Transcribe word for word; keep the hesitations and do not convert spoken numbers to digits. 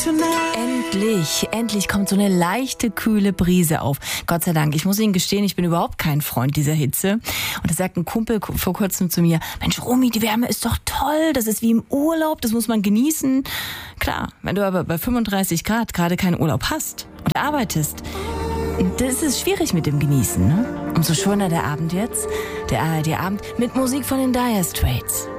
Endlich, endlich kommt so eine leichte, kühle Brise auf. Gott sei Dank. Ich muss Ihnen gestehen, ich bin überhaupt kein Freund dieser Hitze. Und da sagt ein Kumpel vor kurzem zu mir, Mensch, Romy, die Wärme ist doch toll. Das ist wie im Urlaub, das muss man genießen. Klar, wenn du aber bei fünfunddreißig Grad gerade keinen Urlaub hast und arbeitest, das ist schwierig mit dem Genießen, ne? Umso schöner der Abend jetzt. Der A R D-Abend mit Musik von den Dire Straits.